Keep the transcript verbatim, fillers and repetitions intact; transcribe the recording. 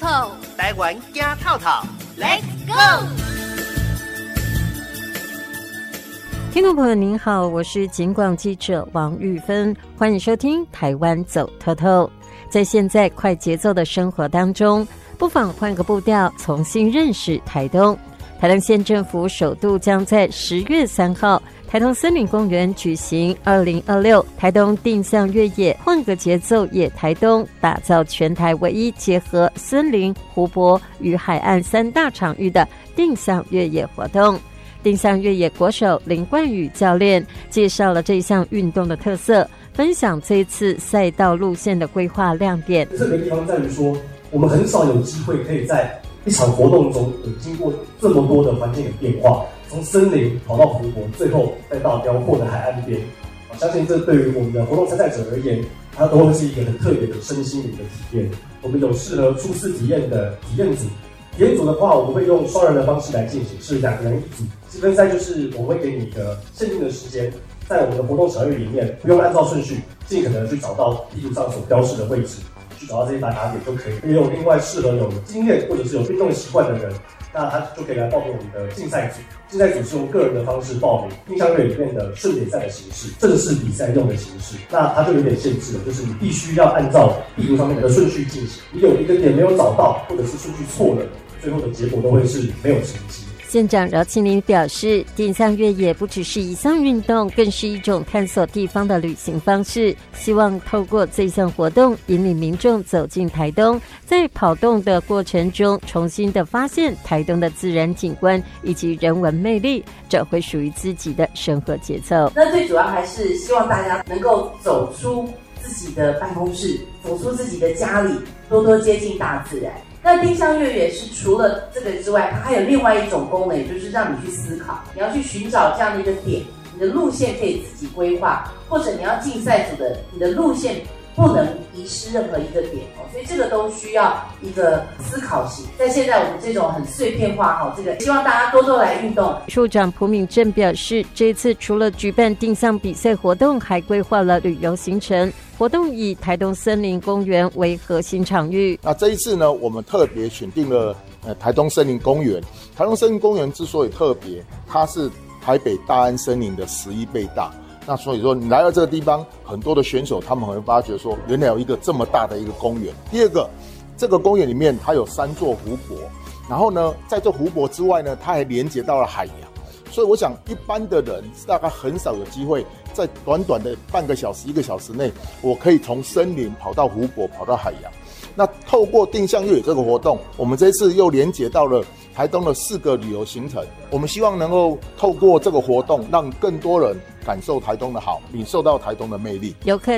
透， 台湾行透透 ，Let's go！ 听众朋友您好，我是警广记者王玉芬，欢迎收听台湾走透透。在现在快节奏的生活当中，不妨换个步调，重新认识台东。台东县政府首度将在十月三号台东森林公园举行二零二六台东定向越野换个节奏野台东，打造全台唯一结合森林、湖泊与海岸三大场域的定向越野活动。定向越野国手林冠宇教练介绍了这项运动的特色，分享这一次赛道路线的规划亮点。 特别地方在于说，我们很少有机会可以在一场活动中有经过这么多的环境的变化，从森林跑到湖泊，最后再到辽阔的海岸边。我相信这对于我们的活动参赛者而言，它都会是一个很特别的身心灵的体验。我们有适合初次体验的体验组，体验组的话，我们会用双人的方式来进行，是两个人一组。积分赛就是我们会给你一个限定的时间，在我们的活动场域里面，不用按照顺序，尽可能去找到地图上所标示的位置，去找到这些打卡点就可以。也有另外适合有经验或者是有运动习惯的人，那他就可以来报名我们的竞赛组。竞赛组是用个人的方式报名，定向越野里面的顺点赛的形式，正式比赛用的形式。那它就有点限制了，就是你必须要按照地图上面的顺序进行。你有一个点没有找到，或者是顺序错了，最后的结果都会是没有成绩。 县长饶庆林表示，定向越野不只是一项运动，更是一种探索地方的旅行方式，希望透过这项活动引领民众走进台东，在跑动的过程中重新的发现台东的自然景观以及人文魅力，找回属于自己的生活节奏。 那最主要还是希望大家能够走出自己的办公室，走出自己的家里，多多接近大自然。那定向越野是除了这个之外，它还有另外一种功能，也就是让你去思考，你要去寻找这样的一个点，你的路线可以自己规划，或者你要竞赛组的，你的路线不能遗失任何一个点哦，所以这个都需要一个思考性。在现在我们这种很碎片化哈，这个希望大家多多来运动。 处长蒲敏正表示，这一次除了举办定向比赛活动，还规划了旅游行程。活动以台东森林公园为核心场域。 那这一次呢，我们特别选定了呃台东森林公园。台东森林公园之所以特别，它是台北大安森林的十一倍大。那所以说，你来到这个地方，很多的选手他们会发觉说，原来有一个这么大的一个公园。第二个，这个公园里面它有三座湖泊，然后呢，在这湖泊之外呢，它还连接到了海洋。所以我想，一般的人大概很少有机会在短短的半个小时、一个小时内，我可以从森林跑到湖泊，跑到海洋。那透过定向越野这个活动，我们这一次又连接到了台东的四个旅游行程。我们希望能够透过这个活动，让更多人感受台东的好，领受到台东的魅力。 游客